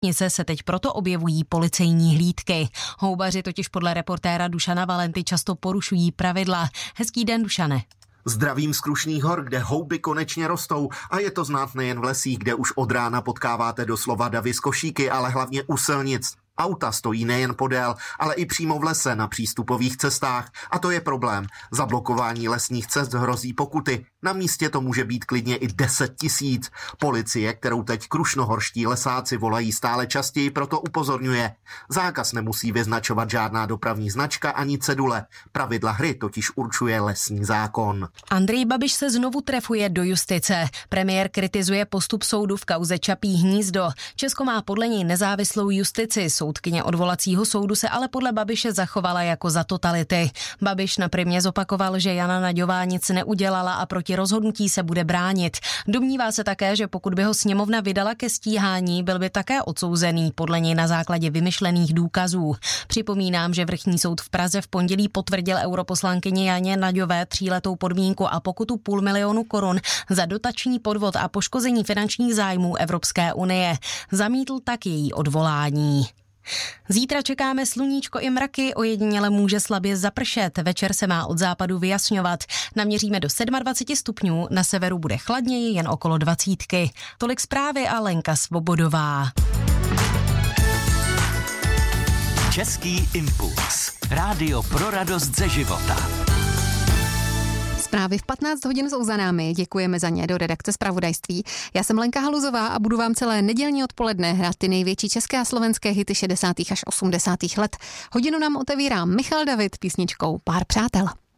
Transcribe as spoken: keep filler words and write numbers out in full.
Nice se teď proto objevují policejní hlídky. Houbaři totiž podle reportéra Dušana Valenty často porušují pravidla. Hezký den, Dušane. Zdravím z Krušných hor, kde houby konečně rostou a je to znát nejen v lesích, kde už od rána potkáváte doslova davy z košíky, ale hlavně u silnic. Auta stojí nejen podél, ale i přímo v lese na přístupových cestách. A to je problém. Za blokování lesních cest hrozí pokuty. Na místě to může být klidně i deset tisíc. Policie, kterou teď krušnohorští lesáci volají stále častěji, proto upozorňuje. Zákaz nemusí vyznačovat žádná dopravní značka ani cedule. Pravidla hry totiž určuje lesní zákon. Andrej Babiš se znovu trefuje do justice. Premiér kritizuje postup soudu v kauze Čapí hnízdo. Česko má podle něj nezávislou justici. Soudkyně odvolacího soudu se ale podle Babiše zachovala jako za totality. Babiš na Primě zopakoval, že Jana Nagyová nic neudělala a proti rozhodnutí se bude bránit. Domnívá se také, že pokud by ho sněmovna vydala ke stíhání, byl by také odsouzený podle něj na základě vymyšlených důkazů. Připomínám, že Vrchní soud v Praze v pondělí potvrdil europoslankyni Janě Nagyové tříletou podmínku a pokutu půl milionu korun za dotační podvod a poškození finančních zájmů Evropské unie. Zamítl tak její odvolání. Zítra čekáme sluníčko i mraky, ojediněle může slabě zapršet, večer se má od západu vyjasňovat. Naměříme do dvacet sedm stupňů, na severu bude chladněji, jen okolo dvacítky. Tolik zprávy a Lenka Svobodová. Český impuls. Rádio pro radost ze života. Zprávy v patnáct hodin jsou za námi, děkujeme za ně do redakce zpravodajství. Já jsem Lenka Haluzová a budu vám celé nedělní odpoledne hrát ty největší české a slovenské hity šedesátých až osmdesátých let. Hodinu nám otevírá Michal David písničkou Pár přátel.